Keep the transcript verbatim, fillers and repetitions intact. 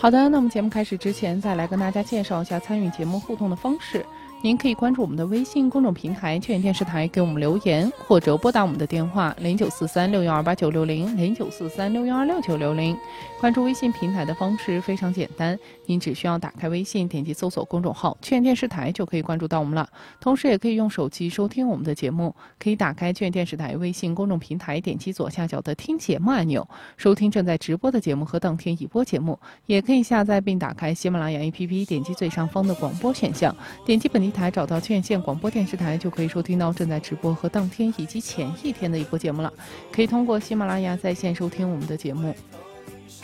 好的，那么节目开始之前，再来跟大家介绍一下参与节目互动的方式。您可以关注我们的微信公众平台雀园电视台，给我们留言，或者拨打我们的电话零九四三六幺二八九六零零九四三六幺二六九六零。关注微信平台的方式非常简单，您只需要打开微信，点击搜索公众号雀园电视台就可以关注到我们了。同时也可以用手机收听我们的节目，可以打开雀园电视台微信公众平台，点击左下角的听节目按钮，收听正在直播的节目和当天已播节目。也可以下载并打开喜马拉雅 A P P， 点击最上方的广播选项，点击本地台找到雀县广播电视台，就可以收听到正在直播和当天以及前一天的一播节目了。可以通过喜马拉雅在线收听我们的节目。